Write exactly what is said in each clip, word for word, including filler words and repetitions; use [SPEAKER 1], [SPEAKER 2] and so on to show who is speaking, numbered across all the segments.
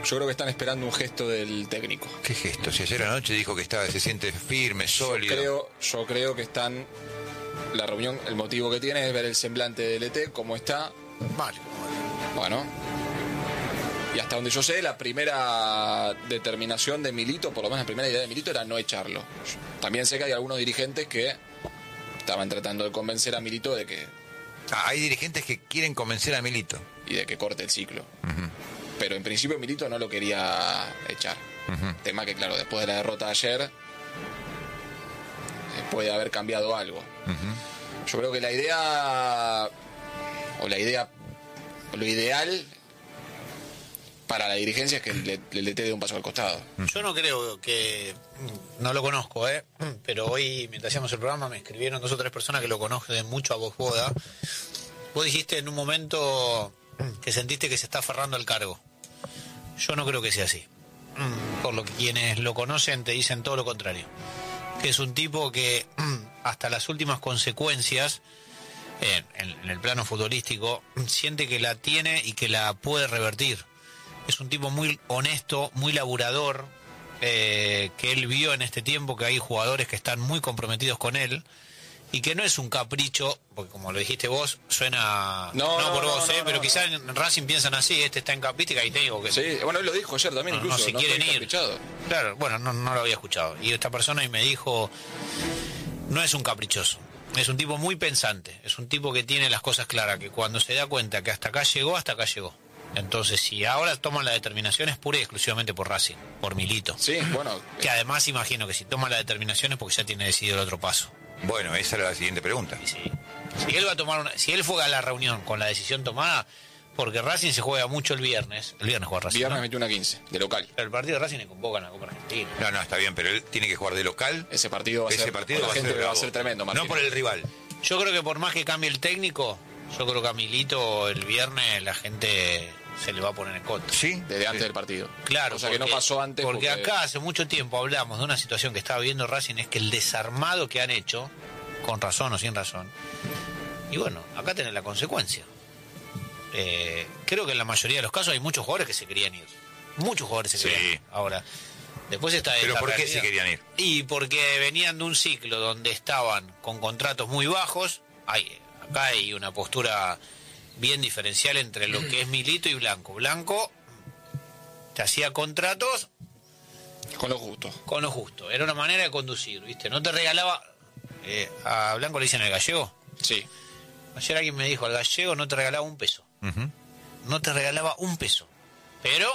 [SPEAKER 1] Yo creo que están esperando un gesto del técnico.
[SPEAKER 2] ¿Qué gesto? Si ayer anoche dijo que estaba, se siente firme, sólido.
[SPEAKER 1] Yo creo, yo creo que están... La reunión, el motivo que tiene es ver el semblante del E T, cómo está.
[SPEAKER 3] Vale.
[SPEAKER 1] Bueno. Y hasta donde yo sé, la primera determinación de Milito, por lo menos la primera idea de Milito, era no echarlo. También sé que hay algunos dirigentes que estaban tratando de convencer a Milito de que...
[SPEAKER 2] Ah, hay dirigentes que quieren convencer a Milito.
[SPEAKER 1] Y de que corte el ciclo.
[SPEAKER 2] Uh-huh.
[SPEAKER 1] Pero en principio Milito no lo quería echar. Uh-huh. Tema que, claro, después de la derrota de ayer, puede haber cambiado algo. Uh-huh. Yo creo que la idea, o la idea, o lo ideal... para la dirigencia es que le, le, le dé un paso al costado.
[SPEAKER 3] Yo no creo que... No lo conozco, ¿eh? Pero hoy, mientras hacíamos el programa, me escribieron dos o tres personas que lo conocen mucho a Vosboda. Vos dijiste en un momento que sentiste que se está aferrando al cargo. Yo no creo que sea así. Por lo que quienes lo conocen te dicen todo lo contrario. Que es un tipo que hasta las últimas consecuencias... En, en, en el plano futbolístico, siente que la tiene y que la puede revertir. Es un tipo muy honesto, muy laburador, eh, que él vio en este tiempo que hay jugadores que están muy comprometidos con él y que no es un capricho, porque como lo dijiste vos, suena...
[SPEAKER 1] No,
[SPEAKER 3] no,
[SPEAKER 1] no
[SPEAKER 3] por
[SPEAKER 1] no,
[SPEAKER 3] vos,
[SPEAKER 1] no,
[SPEAKER 3] eh,
[SPEAKER 1] no,
[SPEAKER 3] pero
[SPEAKER 1] no,
[SPEAKER 3] quizás
[SPEAKER 1] no.
[SPEAKER 3] en Racing piensan así, este está en Capítica y te digo que...
[SPEAKER 1] Sí, bueno, él lo dijo ayer también,
[SPEAKER 3] no,
[SPEAKER 1] incluso.
[SPEAKER 3] No, si
[SPEAKER 1] no
[SPEAKER 3] quieren ir.
[SPEAKER 1] Caprichado.
[SPEAKER 3] Claro, bueno, no, no lo había escuchado. Y esta persona y me dijo, no es un caprichoso. Es un tipo muy pensante, es un tipo que tiene las cosas claras, que cuando se da cuenta que hasta acá llegó, hasta acá llegó. Entonces, si ahora toman la determinación es pura y exclusivamente por Racing, por Milito.
[SPEAKER 1] Sí, bueno.
[SPEAKER 3] Que además imagino que si toma la determinación es porque ya tiene decidido el otro paso.
[SPEAKER 2] Bueno, esa era la siguiente pregunta.
[SPEAKER 3] Y sí. Si él va a tomar una, si él fue a la reunión con la decisión tomada, porque Racing se juega mucho el viernes. El viernes juega Racing.
[SPEAKER 1] Viernes
[SPEAKER 3] ¿no?
[SPEAKER 1] veintiuno a quince, de local.
[SPEAKER 3] Pero el partido de Racing le convocan a la Copa Argentina.
[SPEAKER 2] No, no, está bien, pero él tiene que jugar de local.
[SPEAKER 1] Ese partido va a
[SPEAKER 2] Ese
[SPEAKER 1] ser,
[SPEAKER 2] partido
[SPEAKER 1] la
[SPEAKER 2] va a
[SPEAKER 1] gente
[SPEAKER 2] ser
[SPEAKER 1] va a
[SPEAKER 2] bravo.
[SPEAKER 1] ser tremendo, Martín.
[SPEAKER 2] No por el rival.
[SPEAKER 3] Yo creo que por más que cambie el técnico, yo creo que a Milito el viernes la gente se le va a poner en contra.
[SPEAKER 2] Sí.
[SPEAKER 1] Desde antes
[SPEAKER 2] sí.
[SPEAKER 1] del partido.
[SPEAKER 3] Claro.
[SPEAKER 1] O sea
[SPEAKER 3] porque,
[SPEAKER 1] que no pasó antes.
[SPEAKER 3] Porque,
[SPEAKER 1] porque
[SPEAKER 3] acá hace mucho tiempo hablamos de una situación que estaba viendo Racing, es que el desarmado que han hecho, con razón o sin razón, y bueno, acá tenés la consecuencia. Eh, creo que en la mayoría de los casos hay muchos jugadores que se querían ir. Muchos jugadores se
[SPEAKER 2] Sí.
[SPEAKER 3] querían ir. Ahora, después está
[SPEAKER 2] ¿Pero
[SPEAKER 3] esta
[SPEAKER 2] por qué
[SPEAKER 3] realidad.
[SPEAKER 2] se querían ir?
[SPEAKER 3] Y porque venían de un ciclo donde estaban con contratos muy bajos. Hay, acá hay una postura bien diferencial entre lo que es Milito y Blanco. Blanco te hacía contratos
[SPEAKER 1] con lo justo.
[SPEAKER 3] con lo justo. Era una manera de conducir, ¿viste? No te regalaba... Eh, a Blanco le dicen el gallego.
[SPEAKER 1] Sí.
[SPEAKER 3] Ayer alguien me dijo, al gallego no te regalaba un peso.
[SPEAKER 2] Uh-huh.
[SPEAKER 3] No te regalaba un peso. Pero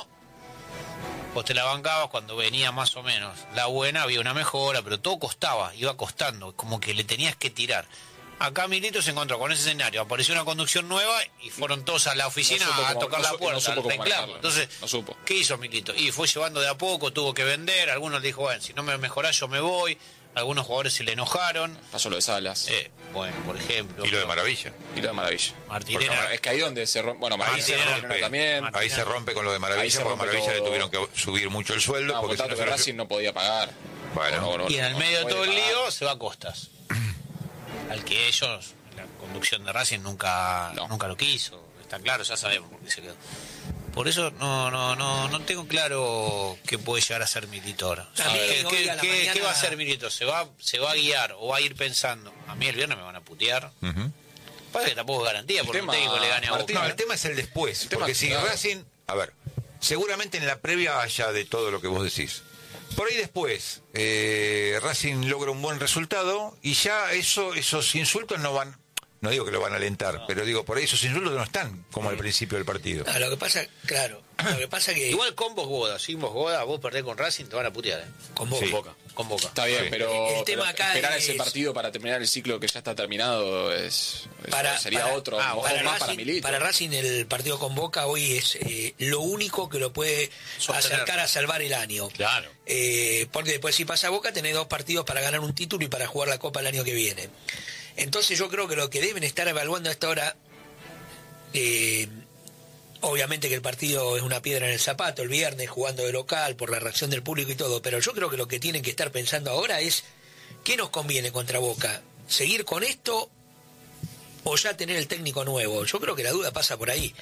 [SPEAKER 3] vos te la bancabas cuando venía más o menos la buena, había una mejora, pero todo costaba, iba costando, como que le tenías que tirar. Acá Milito se encontró con ese escenario, apareció una conducción nueva y fueron todos a la oficina
[SPEAKER 1] No supo
[SPEAKER 3] a
[SPEAKER 1] cómo-
[SPEAKER 3] tocar
[SPEAKER 1] no
[SPEAKER 3] la
[SPEAKER 1] su- no
[SPEAKER 3] puerta,
[SPEAKER 1] supo
[SPEAKER 3] al
[SPEAKER 1] cómo
[SPEAKER 3] reclamo.
[SPEAKER 1] manejarlo.
[SPEAKER 3] Entonces,
[SPEAKER 1] No supo.
[SPEAKER 3] ¿qué hizo Milito? Y fue llevando de a poco, tuvo que vender, algunos le dijo, bueno, si no me mejorás yo me voy, algunos jugadores se le enojaron.
[SPEAKER 1] Pasó lo de Salas.
[SPEAKER 3] Eh, bueno, por ejemplo.
[SPEAKER 2] Y lo de Maravilla.
[SPEAKER 1] Y lo de Maravilla.
[SPEAKER 3] Martinera.
[SPEAKER 1] Porque, es que ahí donde se rompe. Bueno, Maravilla se
[SPEAKER 3] Martinera,
[SPEAKER 1] rompe también.
[SPEAKER 3] Martinera.
[SPEAKER 2] Ahí se rompe con lo de
[SPEAKER 1] Ahí
[SPEAKER 2] Maravilla,
[SPEAKER 1] se
[SPEAKER 2] porque
[SPEAKER 1] rompe
[SPEAKER 2] Maravilla le
[SPEAKER 1] todo.
[SPEAKER 2] tuvieron que subir mucho el sueldo.
[SPEAKER 1] No,
[SPEAKER 2] porque si
[SPEAKER 1] contrato
[SPEAKER 2] no
[SPEAKER 1] que
[SPEAKER 2] se lo-
[SPEAKER 1] Racing no podía pagar.
[SPEAKER 2] Bueno.
[SPEAKER 1] No, no, no,
[SPEAKER 3] Y en el
[SPEAKER 1] no,
[SPEAKER 3] medio
[SPEAKER 1] no
[SPEAKER 3] de todo el
[SPEAKER 1] puede pagar.
[SPEAKER 3] lío se va a Costas. Al que ellos, la conducción de Racing nunca,
[SPEAKER 1] No.
[SPEAKER 3] nunca lo quiso. Está claro, ya sabemos por qué se quedó. Por eso no no no no tengo claro qué puede llegar a ser Milito ahora. O sea,
[SPEAKER 4] También,
[SPEAKER 3] ¿qué,
[SPEAKER 4] hoy
[SPEAKER 3] qué-
[SPEAKER 4] a la
[SPEAKER 3] qué-
[SPEAKER 4] mañana-
[SPEAKER 3] qué va a hacer Milito? ¿Se va, ¿Se va a guiar o va a ir pensando? A mí el viernes me van a putear.
[SPEAKER 2] Uh-huh.
[SPEAKER 3] Pasa que tampoco es garantía porque un
[SPEAKER 1] tema,
[SPEAKER 3] técnico le gane a
[SPEAKER 1] Martín,
[SPEAKER 3] Boca.
[SPEAKER 2] No, el tema es el después.
[SPEAKER 1] El tema-
[SPEAKER 2] Porque si
[SPEAKER 1] claro.
[SPEAKER 2] Racing... A ver, seguramente en la previa haya de todo lo que vos decís. Por ahí después, eh, Racing logra un buen resultado y ya eso esos insultos no van... No digo que lo van a alentar, no. Pero digo, por ahí esos insultos no están como al principio del partido.
[SPEAKER 4] Ah, lo que pasa, claro, lo que pasa que
[SPEAKER 3] Igual con vos Boda, sin vos Boda, vos perdés con Racing, te van a putear. ¿eh?
[SPEAKER 4] con Boca.
[SPEAKER 2] Sí.
[SPEAKER 1] Boca.
[SPEAKER 3] Con Boca.
[SPEAKER 1] Está bien,
[SPEAKER 2] Sí.
[SPEAKER 1] pero,
[SPEAKER 4] El tema
[SPEAKER 1] pero
[SPEAKER 4] acá
[SPEAKER 1] esperar
[SPEAKER 4] es-
[SPEAKER 1] ese partido para terminar el ciclo que ya está terminado es, es-
[SPEAKER 4] Para-
[SPEAKER 1] sería
[SPEAKER 4] para-
[SPEAKER 1] otro,
[SPEAKER 3] ah,
[SPEAKER 1] ojo
[SPEAKER 4] para,
[SPEAKER 1] más
[SPEAKER 4] Racing,
[SPEAKER 1] para Milito.
[SPEAKER 4] para Racing el partido con Boca hoy es eh, lo único que lo puede
[SPEAKER 3] Sostener.
[SPEAKER 4] acercar a salvar el año.
[SPEAKER 3] Claro.
[SPEAKER 4] Eh, porque después si pasa Boca tenés dos partidos para ganar un título y para jugar la Copa el año que viene. Entonces yo creo que lo que deben estar evaluando a esta hora, eh, obviamente que el partido es una piedra en el zapato, el viernes jugando de local por la reacción del público y todo, pero yo creo que lo que tienen que estar pensando ahora es ¿qué nos conviene contra Boca? ¿Seguir con esto o ya tener el técnico nuevo? Yo creo que la duda pasa por ahí.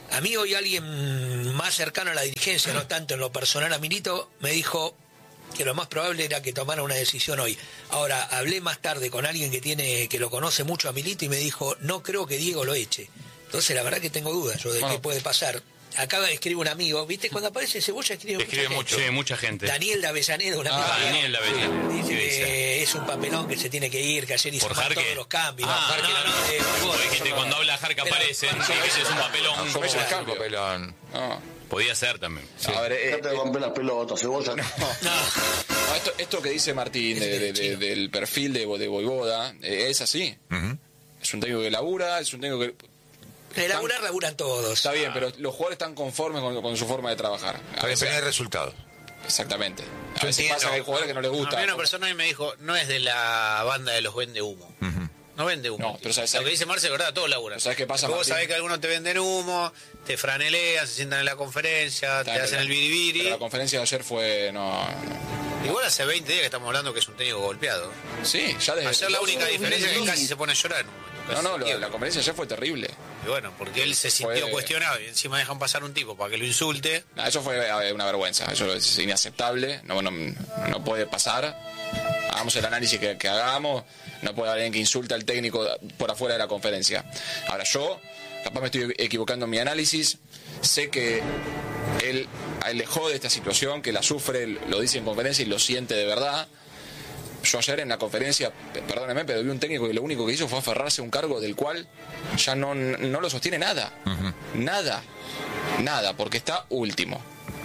[SPEAKER 4] A mí hoy alguien más cercano a la dirigencia, no tanto en lo personal a Milito, me dijo que lo más probable era que tomara una decisión hoy. Ahora, hablé más tarde con alguien que tiene que lo conoce mucho a Milito y me dijo, no creo que Diego lo eche. Entonces, la verdad que tengo dudas yo de bueno. qué puede pasar. Acá escribe un amigo, ¿viste? Cuando aparece Cebolla escribe,
[SPEAKER 5] escribe
[SPEAKER 4] mucha
[SPEAKER 5] mucho,
[SPEAKER 4] gente.
[SPEAKER 5] Sí, mucha gente.
[SPEAKER 4] Daniel de Avellaneda, un amigo.
[SPEAKER 5] Ah, Daniel de Avellaneda.
[SPEAKER 4] Dice que es un papelón que se tiene que ir, que ayer hizo
[SPEAKER 5] ¿Por
[SPEAKER 4] mal
[SPEAKER 5] Jarque?
[SPEAKER 4] todos los cambios.
[SPEAKER 5] Ah,
[SPEAKER 4] Jarque,
[SPEAKER 5] no, no, no.
[SPEAKER 4] Eh,
[SPEAKER 5] Vos dijiste, cuando habla Jarque aparecen, sí, que ese es un papelón.
[SPEAKER 1] No, es un cambio.
[SPEAKER 2] Papelón.
[SPEAKER 1] No.
[SPEAKER 5] Podía ser también.
[SPEAKER 1] Sí. A ver, eh,
[SPEAKER 6] Dejate de romper las pelotas, Cebolla.
[SPEAKER 1] No. No, esto, esto que dice Martín de, de, de, del perfil de, de Voivoda eh, es así. Uh-huh. Es un técnico que labura, es un técnico que...
[SPEAKER 4] De laburar, laburan todos.
[SPEAKER 1] Está bien, pero los jugadores están conformes con, con su forma de trabajar.
[SPEAKER 2] A veces hay resultados.
[SPEAKER 1] Exactamente. A
[SPEAKER 3] Yo
[SPEAKER 1] veces
[SPEAKER 3] entiendo.
[SPEAKER 1] pasa que hay jugadores que no les gusta.
[SPEAKER 3] A mí una persona me dijo, no es de la banda de los vende humo. Uh-huh. No vende humo.
[SPEAKER 1] No, pero sabes,
[SPEAKER 3] lo que dice Marce es verdad, todos laburan.
[SPEAKER 1] ¿Sabes qué pasa,
[SPEAKER 3] Vos
[SPEAKER 1] Martín?
[SPEAKER 3] sabés que algunos te venden humo, te franelean, se sientan en la conferencia,
[SPEAKER 1] Está
[SPEAKER 3] te hacen
[SPEAKER 1] verdad.
[SPEAKER 3] el biribiri.
[SPEAKER 1] Pero la conferencia de ayer fue... No, no.
[SPEAKER 3] Igual hace veinte días que estamos hablando que es un técnico golpeado.
[SPEAKER 1] Sí, ya desde...
[SPEAKER 3] Ayer la única diferencia es que casi se pone a llorar.
[SPEAKER 1] No, no, lo, la conferencia de ayer fue terrible.
[SPEAKER 3] Y bueno, porque él se sintió
[SPEAKER 1] Fue-
[SPEAKER 3] cuestionado y encima dejan pasar un tipo para que lo insulte.
[SPEAKER 1] No, eso fue eh, una vergüenza, eso es inaceptable, no, no, no puede pasar. Hagamos el análisis que, que hagamos, no puede haber alguien que insulta al técnico por afuera de la conferencia. Ahora yo, capaz me estoy equivocando en mi análisis, sé que él, a él le jode esta situación, que la sufre, lo dice en conferencia y lo siente de verdad. Yo ayer en la conferencia, perdóneme, pero vi un técnico que lo único que hizo fue aferrarse a un cargo del cual ya no, no lo sostiene nada. Uh-huh. Nada. Nada, porque está último.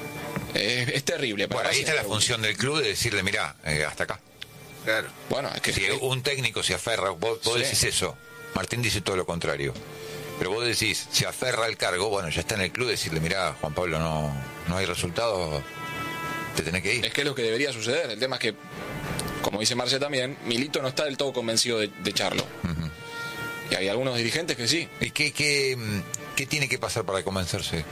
[SPEAKER 1] Eh, es terrible.
[SPEAKER 2] Bueno, ahí está la función del club de decirle, mirá, eh, hasta acá.
[SPEAKER 3] Claro.
[SPEAKER 1] Bueno, es que
[SPEAKER 2] Si un técnico se aferra, vos, vos
[SPEAKER 1] Sí.
[SPEAKER 2] decís eso, Martín dice todo lo contrario. Pero vos decís, se aferra al cargo, bueno, ya está en el club decirle, mirá, Juan Pablo, no, no hay resultados, te tenés que ir.
[SPEAKER 1] Es que es lo que debería suceder. El tema es que, como dice Marcia también, Milito no está del todo convencido de, de echarlo. Uh-huh. Y hay algunos dirigentes que sí.
[SPEAKER 2] ¿Y qué, qué, qué tiene que pasar para convencerse?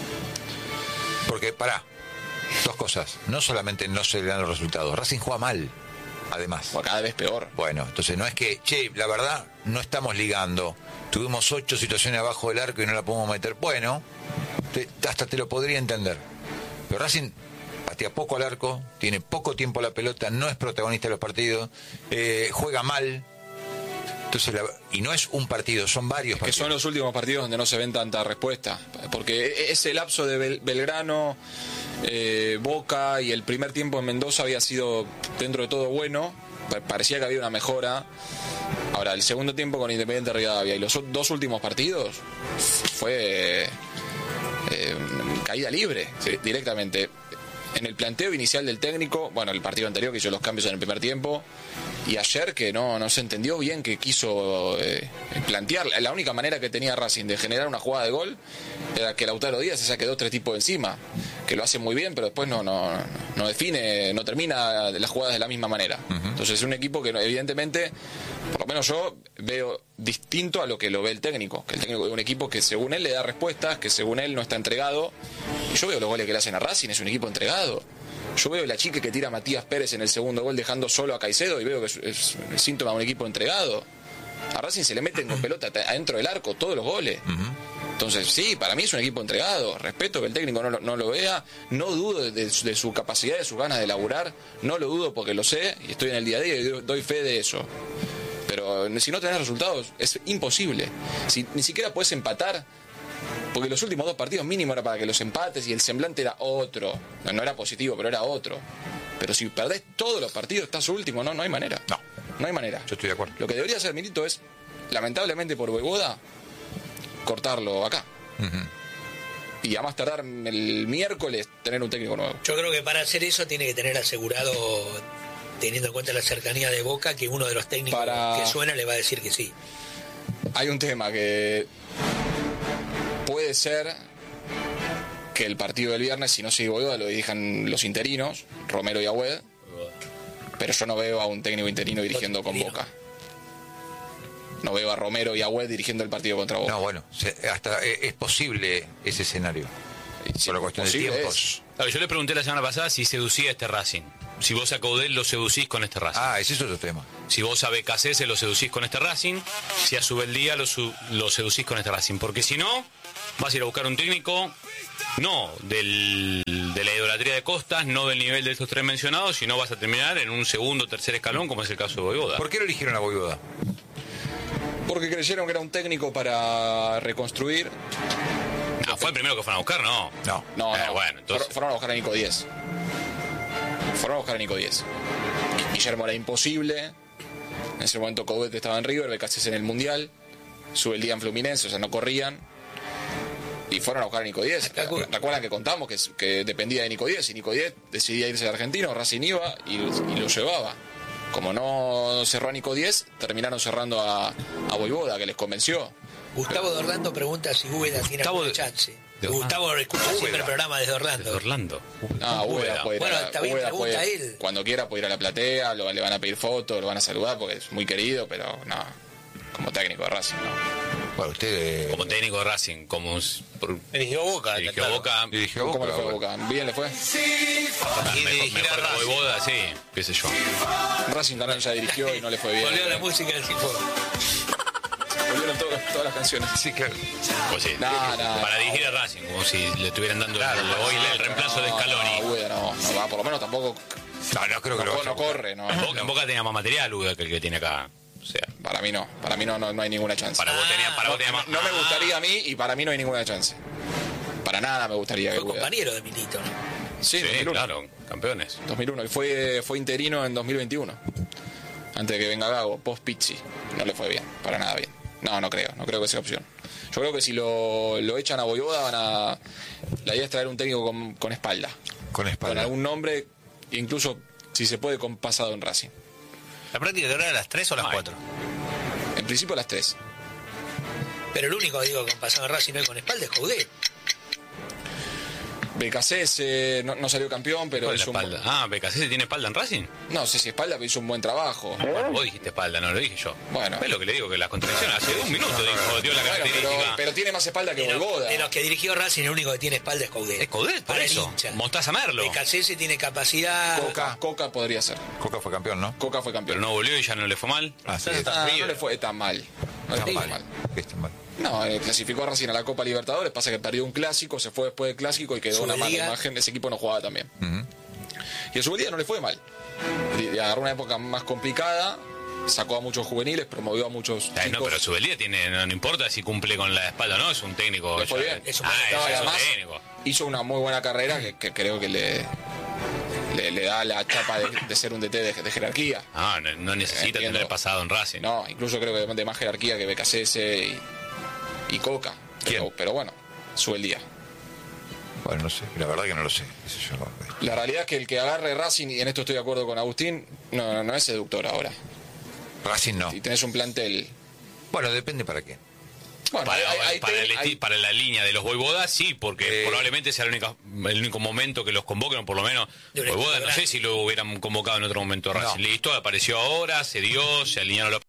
[SPEAKER 2] Porque, pará, dos cosas. No solamente no se le dan los resultados, Racing juega mal, además.
[SPEAKER 1] O cada vez peor.
[SPEAKER 2] Bueno, entonces no es que, che, la verdad, no estamos ligando. Tuvimos ocho situaciones abajo del arco y no la podemos meter. Bueno, te, hasta te lo podría entender. Pero Racing patea poco al arco, tiene poco tiempo la pelota, no es protagonista de los partidos, eh, juega mal. Entonces, la, y no es un partido, son varios
[SPEAKER 1] Que
[SPEAKER 2] partidos.
[SPEAKER 1] son los últimos partidos donde no se ven tanta respuesta. Porque ese lapso de Bel- Belgrano, eh, Boca y el primer tiempo en Mendoza había sido dentro de todo bueno. Pa- Parecía que había una mejora. Ahora, el segundo tiempo con Independiente Rivadavia y los o- dos últimos partidos fue eh, caída libre, sí, directamente. En el planteo inicial del técnico, bueno, el partido anterior que hizo los cambios en el primer tiempo, y ayer que no, no se entendió bien que quiso eh, plantear. La única manera que tenía Racing de generar una jugada de gol era que Lautaro Díaz se saque dos o tres tipos de encima, que lo hace muy bien, pero después no, no, no define, no termina las jugadas de la misma manera. Uh-huh. Entonces es un equipo que evidentemente, por lo menos yo veo distinto a lo que lo ve el técnico, que el técnico es un equipo que según él le da respuestas, que según él no está entregado. Y yo veo los goles que le hacen a Racing, es un equipo entregado. Yo veo la chica que tira a Matías Pérez en el segundo gol dejando solo a Caicedo y veo que es, es, es síntoma de un equipo entregado. A Racing se le meten con pelota adentro del arco todos los goles. Uh-huh. Entonces, sí, para mí es un equipo entregado. Respeto que el técnico no lo, no lo vea. No dudo de, de, de su capacidad, de sus ganas de laburar. No lo dudo porque lo sé y estoy en el día a día y doy fe de eso. Pero si no tenés resultados, es imposible. Si ni siquiera puedes empatar, porque los últimos dos partidos mínimo era para que los empates y el semblante era otro. No, no era positivo, pero era otro. Pero si perdés todos los partidos, estás último, no, no hay manera.
[SPEAKER 2] No.
[SPEAKER 1] No hay manera.
[SPEAKER 2] Yo estoy de acuerdo.
[SPEAKER 1] Lo que debería hacer Milito es, lamentablemente por Voivoda, cortarlo acá. Uh-huh. Y a más tardar el miércoles tener un técnico nuevo.
[SPEAKER 4] Yo creo que para hacer eso tiene que tener asegurado, teniendo en cuenta la cercanía de Boca, que uno de los técnicos para... que suena le va a decir que sí.
[SPEAKER 1] Hay un tema que puede ser que el partido del viernes, si no sigue Voivoda, lo dirijan los interinos, Romero y Agüed. Pero yo no veo a un técnico interino dirigiendo con Boca. No veo a Romero y a Agüed dirigiendo el partido contra Boca.
[SPEAKER 2] No, bueno, se, hasta es posible ese escenario.
[SPEAKER 1] Sí,
[SPEAKER 2] por la cuestión de tiempos.
[SPEAKER 5] Claro, yo le pregunté la semana pasada si seducía este Racing. Si vos a Caudel lo seducís con este Racing.
[SPEAKER 2] Ah, ese es otro tema.
[SPEAKER 5] Si vos a Becasese lo seducís con este Racing. Si a Subeldía lo, su, lo seducís con este Racing. Porque si no, vas a ir a buscar un técnico, no del, de la idolatría de Costas, no del nivel de estos tres mencionados, sino vas a terminar en un segundo o tercer escalón, como es el caso de Vojvoda.
[SPEAKER 2] ¿Por qué lo eligieron a Vojvoda?
[SPEAKER 1] Porque creyeron que era un técnico para reconstruir.
[SPEAKER 5] No, fue el primero que fueron a buscar, ¿no?
[SPEAKER 2] No.
[SPEAKER 1] No,
[SPEAKER 5] Eh,
[SPEAKER 1] no.
[SPEAKER 5] bueno, entonces-
[SPEAKER 1] Fueron- Fueron a buscar a Nico Díez. Fueron a buscar a Nico Díez. Guillermo era imposible. En ese momento Coudet estaba en River, Becasés en el Mundial. Sube el día en Fluminense, o sea, no corrían. Y fueron a buscar a Nico Díez. Recuerdan que contamos que, que dependía de Nico Díez. Y Nico Díez decidía irse de Argentino, Racing iba y, y lo llevaba. Como no cerró a Nico Díez, terminaron cerrando a, a Vojvoda, que les convenció.
[SPEAKER 4] Gustavo de Orlando pregunta si Úbeda tiene
[SPEAKER 5] Gustavo
[SPEAKER 4] alguna
[SPEAKER 5] de-
[SPEAKER 4] chance.
[SPEAKER 5] de-
[SPEAKER 4] Gustavo escucha siempre
[SPEAKER 2] Úbeda.
[SPEAKER 4] el programa desde Orlando.
[SPEAKER 5] De Orlando.
[SPEAKER 1] Ah, Úbeda
[SPEAKER 5] Úbeda.
[SPEAKER 1] puede ir
[SPEAKER 4] Bueno,
[SPEAKER 1] a la-
[SPEAKER 4] está bien,
[SPEAKER 1] Úbeda
[SPEAKER 4] pregunta
[SPEAKER 1] puede-
[SPEAKER 4] él.
[SPEAKER 1] Cuando quiera puede ir a la platea, lo- le van a pedir fotos, lo van a saludar porque es muy querido, pero no, como técnico de Racing, no.
[SPEAKER 2] Bueno, usted eh,
[SPEAKER 5] Como técnico de Racing, como s- por-
[SPEAKER 3] Dirigió Boca.
[SPEAKER 5] dirigió
[SPEAKER 3] claro.
[SPEAKER 5] Boca,
[SPEAKER 2] dirigió a
[SPEAKER 1] ¿Cómo
[SPEAKER 2] Boca.
[SPEAKER 1] le fue a
[SPEAKER 2] bueno.
[SPEAKER 1] Boca? ¿Bien le fue?
[SPEAKER 3] Y
[SPEAKER 5] mejor,
[SPEAKER 3] dirigir a
[SPEAKER 5] mejor que
[SPEAKER 3] Racing.
[SPEAKER 5] Vojvoda, sí, qué sé yo.
[SPEAKER 1] Racing también ya dirigió y no le fue bien.
[SPEAKER 4] Volvió la música del tipo.
[SPEAKER 1] Volvieron todas, todas las canciones.
[SPEAKER 2] Sí, claro.
[SPEAKER 5] Pues sí.
[SPEAKER 1] No, no,
[SPEAKER 5] Para
[SPEAKER 1] no.
[SPEAKER 5] dirigir a Racing, como si le estuvieran dando
[SPEAKER 2] Claro,
[SPEAKER 5] el, hoy el reemplazo de
[SPEAKER 1] No,
[SPEAKER 5] Scaloni.
[SPEAKER 1] no, Úbeda no, no va, por lo menos tampoco
[SPEAKER 2] No, no creo que
[SPEAKER 1] no,
[SPEAKER 2] lo vaya a
[SPEAKER 1] no
[SPEAKER 2] buscar.
[SPEAKER 1] corre, no.
[SPEAKER 5] En Boca, en Boca tenía más material Úbeda que el que tiene acá. O sea,
[SPEAKER 1] Para mí no, para mí no, no, no hay ninguna chance.
[SPEAKER 5] para vos tenía, para vos tenía más.
[SPEAKER 1] No me gustaría a mí y para mí no hay ninguna chance. Para nada me gustaría que
[SPEAKER 4] Fue
[SPEAKER 1] Úbeda.
[SPEAKER 4] compañero de Milito, ¿no?
[SPEAKER 1] Sí,
[SPEAKER 5] Sí,
[SPEAKER 1] dos mil uno.
[SPEAKER 5] claro, campeones.
[SPEAKER 1] dos mil uno y fue, fue interino en dos mil veintiuno. Antes de que venga Gago, post Pizzi. No le fue bien, para nada bien. No, no creo, no creo que sea opción. Yo creo que si lo, lo echan a Vojvoda van a... La idea es traer un técnico con, con espalda.
[SPEAKER 2] Con
[SPEAKER 1] Con
[SPEAKER 2] espalda.
[SPEAKER 1] algún nombre, incluso si se puede con pasado en Racing.
[SPEAKER 3] ¿La práctica que era de las tres o las
[SPEAKER 5] Ay.
[SPEAKER 3] cuatro?
[SPEAKER 1] En principio las tres.
[SPEAKER 4] Pero el único, digo, que pasó en Racing hoy con espalda es Coudet.
[SPEAKER 1] Becasés eh, no, no salió campeón, pero
[SPEAKER 5] ¿Cuál es
[SPEAKER 1] hizo
[SPEAKER 5] la
[SPEAKER 1] un,
[SPEAKER 5] espalda? Ah, Becasese tiene espalda en Racing.
[SPEAKER 1] no sé si espalda, pero hizo un buen trabajo.
[SPEAKER 5] Bueno, vos dijiste espalda, no lo dije yo.
[SPEAKER 1] Bueno.
[SPEAKER 5] Es lo que le digo, que las contradicciones hace un minuto dijo, dio la
[SPEAKER 1] Bueno, pero,
[SPEAKER 5] característica.
[SPEAKER 1] pero tiene más espalda que
[SPEAKER 4] De los,
[SPEAKER 1] Vojvoda.
[SPEAKER 4] de los que dirigió Racing, el único que tiene espalda es Coudet.
[SPEAKER 5] Es Coudet, por
[SPEAKER 4] Para el
[SPEAKER 5] eso.
[SPEAKER 4] hincha.
[SPEAKER 5] Mostaza Merlo.
[SPEAKER 4] Becasese tiene capacidad.
[SPEAKER 1] Coca, Coca podría ser.
[SPEAKER 2] Coca fue campeón, ¿no?
[SPEAKER 1] Coca fue campeón.
[SPEAKER 5] Pero no volvió y ya no le fue mal.
[SPEAKER 2] Ah, sí.
[SPEAKER 1] Ah, no le fue tan mal. No le fue tan mal.
[SPEAKER 2] Está mal.
[SPEAKER 1] No, eh, clasificó a Racing a la Copa Libertadores, pasa que perdió un clásico, se fue después del clásico y quedó una mala
[SPEAKER 4] Subeliga.
[SPEAKER 1] imagen, ese equipo no jugaba también.
[SPEAKER 2] Ujú.
[SPEAKER 1] Y a su día no le fue mal. Y- y agarró una época más complicada, sacó a muchos juveniles, promovió a muchos
[SPEAKER 5] Ay,
[SPEAKER 1] chicos.
[SPEAKER 5] no, pero Subelía tiene, no, no importa si cumple con la espalda o no, es un técnico.
[SPEAKER 1] Le fue
[SPEAKER 5] ya-
[SPEAKER 1] bien.
[SPEAKER 4] Es un
[SPEAKER 5] ah,
[SPEAKER 4] buen-
[SPEAKER 5] es,
[SPEAKER 1] No, y
[SPEAKER 5] es un
[SPEAKER 1] además
[SPEAKER 5] técnico.
[SPEAKER 1] hizo una muy buena carrera que, que creo que le, le, le da la chapa de, de ser un D T de, de jerarquía.
[SPEAKER 5] Ah, no, no necesita
[SPEAKER 1] Entiendo.
[SPEAKER 5] tener pasado en Racing.
[SPEAKER 1] No, incluso creo que de más jerarquía que Becasese y, y Coca. Pero,
[SPEAKER 2] ¿Quién?
[SPEAKER 1] pero bueno, sube el día.
[SPEAKER 2] Bueno, no sé. La verdad que no lo sé. Qué sé yo.
[SPEAKER 1] La realidad es que el que agarre Racing, y en esto estoy de acuerdo con Agustín, no, no es seductor ahora.
[SPEAKER 2] Racing no.
[SPEAKER 1] Si tenés un plantel.
[SPEAKER 2] Bueno, depende para qué.
[SPEAKER 1] Bueno,
[SPEAKER 5] Para,
[SPEAKER 1] hay- hay-
[SPEAKER 5] para
[SPEAKER 1] hay-
[SPEAKER 5] el esti-
[SPEAKER 1] hay-
[SPEAKER 5] para la línea de los Voivodas, sí, porque
[SPEAKER 2] Eh.
[SPEAKER 5] probablemente sea el único, el único momento que los convoquen, o por lo menos
[SPEAKER 4] De un equipo
[SPEAKER 5] Voivoda, no sé
[SPEAKER 4] grande.
[SPEAKER 5] si lo hubieran convocado en otro momento a Racing.
[SPEAKER 2] No.
[SPEAKER 5] Listo, apareció ahora, se dio, se alinearon los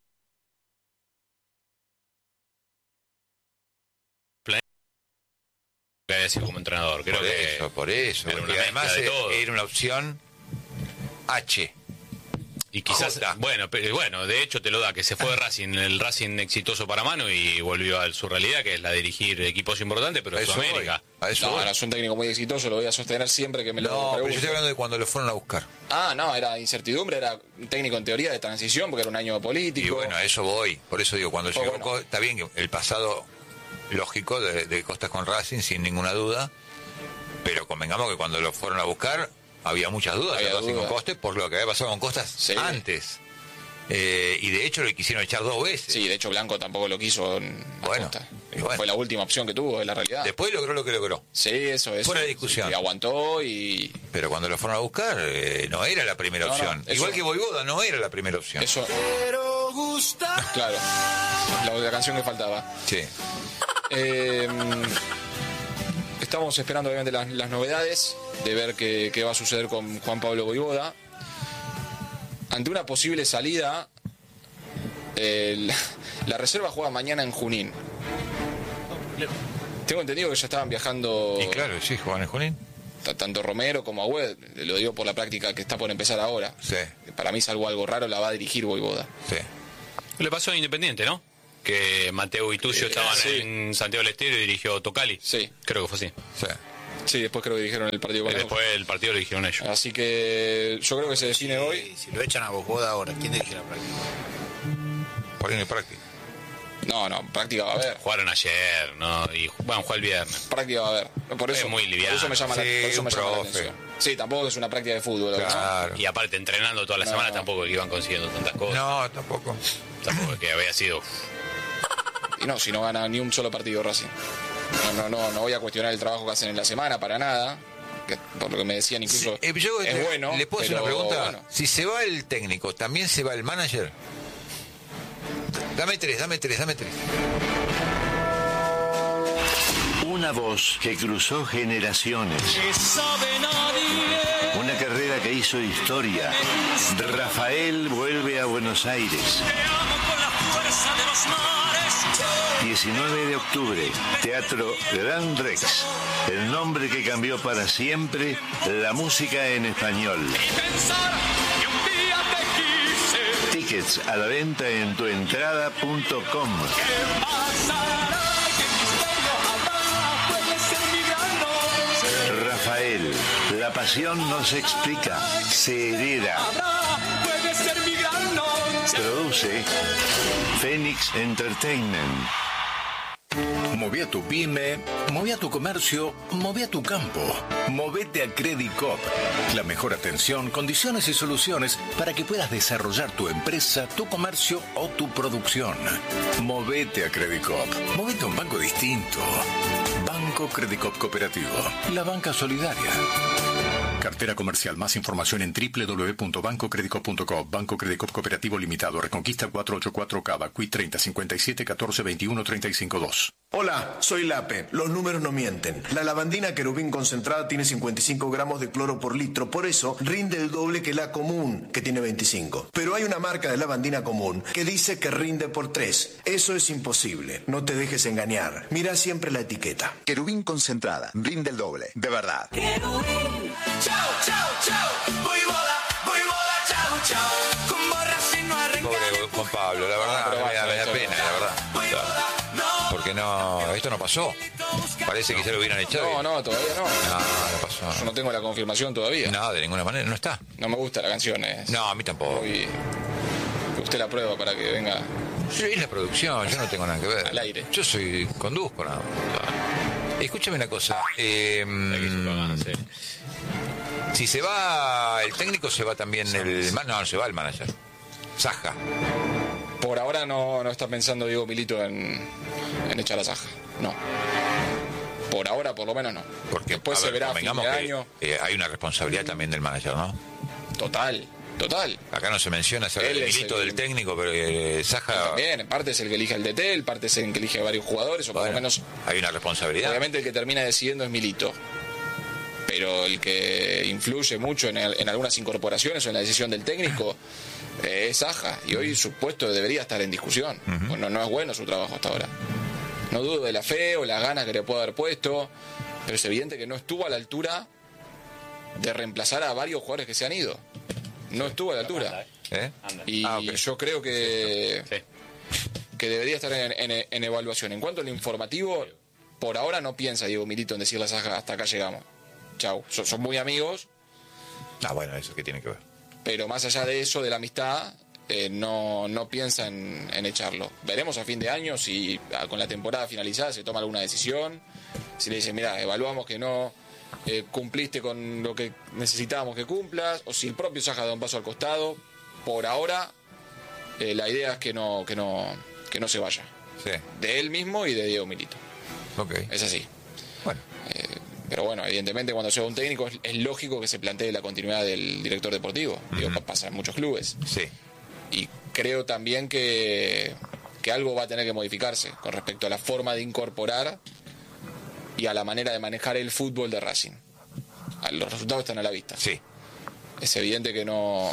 [SPEAKER 5] que había sido como entrenador. Creo
[SPEAKER 2] por
[SPEAKER 5] que
[SPEAKER 2] eso, por eso.
[SPEAKER 5] era
[SPEAKER 2] Porque
[SPEAKER 5] una
[SPEAKER 2] además
[SPEAKER 5] mezcla de
[SPEAKER 2] eh,
[SPEAKER 5] todo.
[SPEAKER 2] era una opción H.
[SPEAKER 5] y quizás,
[SPEAKER 2] Jota.
[SPEAKER 5] bueno, pero, bueno, de hecho te lo da, que se fue de Racing, el Racing exitoso para Mano y volvió a su realidad, que es la de dirigir equipos importantes, pero
[SPEAKER 2] A
[SPEAKER 5] en
[SPEAKER 2] eso voy.
[SPEAKER 5] Sudamérica.
[SPEAKER 2] A eso
[SPEAKER 1] No,
[SPEAKER 2] voy.
[SPEAKER 1] no, es un técnico muy exitoso, lo voy a sostener siempre que me lo
[SPEAKER 2] No, pero yo
[SPEAKER 1] pregunten.
[SPEAKER 2] estoy hablando de cuando lo fueron a buscar.
[SPEAKER 1] Ah, no, era incertidumbre, era un técnico en teoría de transición, porque era un año político.
[SPEAKER 2] Y bueno, a eso voy. Por eso digo, cuando
[SPEAKER 1] Oh,
[SPEAKER 2] llegó,
[SPEAKER 1] bueno.
[SPEAKER 2] Co- está bien que el pasado lógico de, de Costas con Racing, sin ninguna duda, pero convengamos que cuando lo fueron a buscar, había muchas dudas
[SPEAKER 1] Había
[SPEAKER 2] de Racing
[SPEAKER 1] dudas.
[SPEAKER 2] con Costas, por lo que había pasado con Costas
[SPEAKER 1] Sí.
[SPEAKER 2] antes. Eh, y de hecho lo quisieron echar dos veces.
[SPEAKER 1] Sí, de hecho Blanco tampoco lo quiso en
[SPEAKER 2] Bueno,
[SPEAKER 1] Acosta.
[SPEAKER 2] y bueno.
[SPEAKER 1] Fue la última opción que tuvo, es la realidad.
[SPEAKER 2] Después logró lo que logró.
[SPEAKER 1] Sí, eso es.
[SPEAKER 2] Fuera de discusión.
[SPEAKER 1] Y aguantó y
[SPEAKER 2] Pero cuando lo fueron a buscar, eh, no era la primera
[SPEAKER 1] No, no,
[SPEAKER 2] opción.
[SPEAKER 1] eso-
[SPEAKER 2] Igual que Voivoda no era la primera opción.
[SPEAKER 1] eso. Claro, la, la canción que faltaba.
[SPEAKER 2] Sí.
[SPEAKER 1] Eh, estamos esperando obviamente las, las novedades de ver qué, qué va a suceder con Juan Pablo Vojvoda. Ante una posible salida, eh, la, la reserva juega mañana en Junín. Tengo entendido que ya estaban viajando
[SPEAKER 2] Y claro, sí, Juan en Junín.
[SPEAKER 1] t- tanto Romero como Agüed, lo digo por la práctica que está por empezar ahora.
[SPEAKER 2] Sí,
[SPEAKER 1] Para mí, salvo algo raro, la va a dirigir Vojvoda.
[SPEAKER 2] sí.
[SPEAKER 5] Le pasó a Independiente, ¿no? que Mateo y Tucio
[SPEAKER 1] Eh,
[SPEAKER 5] estaban
[SPEAKER 1] sí.
[SPEAKER 5] en Santiago del Estero y dirigió Tocali.
[SPEAKER 1] Sí.
[SPEAKER 5] Creo que fue así.
[SPEAKER 2] Sí.
[SPEAKER 1] Sí, después creo que dijeron el partido
[SPEAKER 5] Y
[SPEAKER 1] con
[SPEAKER 5] después el partido lo dijeron ellos.
[SPEAKER 1] Así que yo creo que se define hoy.
[SPEAKER 3] Si lo echan a Bojoda ahora, ¿quién dirige la práctica?
[SPEAKER 2] Por ahí no hay práctica.
[SPEAKER 1] No, no, práctica va a haber.
[SPEAKER 5] Jugaron ayer, ¿no? Y van a jugar el viernes.
[SPEAKER 1] Práctica va a haber. Por eso,
[SPEAKER 5] Es muy liviano.
[SPEAKER 1] por eso me llama, la,
[SPEAKER 2] Sí,
[SPEAKER 1] por eso
[SPEAKER 2] un
[SPEAKER 1] me llama la
[SPEAKER 2] profe.
[SPEAKER 1] atención. Sí, tampoco es una práctica de fútbol. ¿no?
[SPEAKER 2] Claro.
[SPEAKER 5] Y aparte, entrenando toda la
[SPEAKER 1] No.
[SPEAKER 5] semana tampoco es que iban consiguiendo tantas cosas.
[SPEAKER 2] No, tampoco.
[SPEAKER 5] Tampoco es que había sido.
[SPEAKER 1] Y no, si no gana ni un solo partido Racing. No, no, no, no voy a cuestionar el trabajo que hacen en la semana para nada. Que por lo que me decían incluso
[SPEAKER 2] Eh, yo
[SPEAKER 1] es
[SPEAKER 2] le,
[SPEAKER 1] bueno.
[SPEAKER 2] ¿Le puedo hacer
[SPEAKER 1] pero
[SPEAKER 2] una pregunta?
[SPEAKER 1] bueno.
[SPEAKER 2] Si se va el técnico, ¿también se va el manager? Dame tres, dame tres, dame tres.
[SPEAKER 6] Una voz que cruzó generaciones. Una carrera que hizo historia. Rafael vuelve a Buenos Aires. diecinueve de octubre, Teatro Gran Rex. El nombre que cambió para siempre la música en español. Tickets a la venta en tuentrada punto com. Rafael, la pasión no se explica, se hereda. Produce Phoenix Entertainment.
[SPEAKER 7] Moví a tu pyme, moví a tu comercio, moví a tu campo. Movete a Credicop. La mejor atención, condiciones y soluciones para que puedas desarrollar tu empresa, tu comercio o tu producción. Movete a Credicop. Movete a un banco distinto. Banco Credicop Cooperativo. La banca solidaria. Cartera comercial. Más información en doble u doble u doble u punto banco credicop punto com. Banco Credicop Cooperativo Limitado. Reconquista cuatrocientos ochenta y cuatro Cava. Q I treinta cincuenta y siete catorce veintiuno treinta y cinco dos.
[SPEAKER 8] Hola, soy Lape. Los números no mienten. La lavandina querubín concentrada tiene cincuenta y cinco gramos de cloro por litro, por eso rinde el doble que la común, que tiene veinticinco. Pero hay una marca de lavandina común que dice que rinde por tres. Eso es imposible. No te dejes engañar. Mira siempre la etiqueta.
[SPEAKER 9] Querubín concentrada, rinde el doble, de verdad.
[SPEAKER 10] Querubín, chau, chau, chau. Voy bola, voy bola, chau, chau. Con borras y no arrancar.
[SPEAKER 2] Pobre Juan Pablo, la verdad,
[SPEAKER 1] pero
[SPEAKER 2] me, da,
[SPEAKER 1] basta,
[SPEAKER 2] me da
[SPEAKER 1] eso
[SPEAKER 2] pena, la verdad. Porque no, esto no pasó. Parece que se lo hubieran echado.
[SPEAKER 1] No, no, todavía no.
[SPEAKER 2] No, no pasó.
[SPEAKER 1] Yo no tengo la confirmación todavía.
[SPEAKER 2] No, de ninguna manera, no está.
[SPEAKER 1] No me gusta la canción. Es
[SPEAKER 2] No, a mí tampoco.
[SPEAKER 1] muy- que usted la prueba para que venga.
[SPEAKER 2] Sí, es la producción, yo no tengo nada que ver.
[SPEAKER 1] Al aire.
[SPEAKER 2] Yo soy conduzco nada más. Escúchame una cosa. eh, si se va el técnico, se va también el... man- No, no se va el manager. Saja.
[SPEAKER 1] Por ahora no, no está pensando Diego Milito en, en echar a Saja. No. Por ahora, por lo menos, no.
[SPEAKER 2] Porque
[SPEAKER 1] después
[SPEAKER 2] a
[SPEAKER 1] se
[SPEAKER 2] ver,
[SPEAKER 1] verá a fin de
[SPEAKER 2] convengamos que,
[SPEAKER 1] año.
[SPEAKER 2] eh, hay una responsabilidad también del manager, ¿no?
[SPEAKER 1] Total, total.
[SPEAKER 2] Acá no se menciona ese
[SPEAKER 1] Él
[SPEAKER 2] el
[SPEAKER 1] es
[SPEAKER 2] Milito
[SPEAKER 1] el-
[SPEAKER 2] del técnico, pero eh, Saja...
[SPEAKER 1] También, en parte es el que elige el D T, en parte es el que elige a varios jugadores, o por
[SPEAKER 2] Bueno,
[SPEAKER 1] lo menos.
[SPEAKER 2] hay una responsabilidad.
[SPEAKER 1] Obviamente el que termina decidiendo es Milito. Pero el que influye mucho en, el- en algunas incorporaciones o en la decisión del técnico eh, es Saja. Y hoy su puesto debería estar en discusión. Bueno, no es bueno su trabajo hasta ahora. No dudo de la fe o las ganas que le puede haber puesto, pero es evidente que no estuvo a la altura de reemplazar a varios jugadores que se han ido. No estuvo a la altura.
[SPEAKER 2] ¿Eh?
[SPEAKER 1] Y
[SPEAKER 2] Ah, ok.
[SPEAKER 1] yo creo que,
[SPEAKER 5] Sí.
[SPEAKER 1] que debería estar en, en- en evaluación. En cuanto al informativo, por ahora no piensa Diego Milito en decirle a Saja hasta acá llegamos. Chau. Son, son muy amigos,
[SPEAKER 2] Ah, bueno, eso que tiene que ver.
[SPEAKER 1] pero más allá de eso, de la amistad, eh, no, no piensa en, en echarlo. Veremos a fin de año si ah, con la temporada finalizada se toma alguna decisión. Si le dicen, mira, evaluamos que no eh, cumpliste con lo que necesitábamos que cumplas, o si el propio Saja da un paso al costado. Por ahora, eh, la idea es que no, que no, que no se vaya.
[SPEAKER 2] Sí,
[SPEAKER 1] De él mismo y de Diego Milito.
[SPEAKER 2] ok.
[SPEAKER 1] Es así.
[SPEAKER 2] Bueno,
[SPEAKER 1] Pero bueno, evidentemente cuando se va un técnico es, es lógico que se plantee la continuidad del director deportivo. Digo, pa- pasa en muchos clubes.
[SPEAKER 2] sí.
[SPEAKER 1] Y creo también que, que algo va a tener que modificarse con respecto a la forma de incorporar y a la manera de manejar el fútbol de Racing. Ah, Los resultados están a la vista.
[SPEAKER 2] Sí.
[SPEAKER 1] Es evidente que no,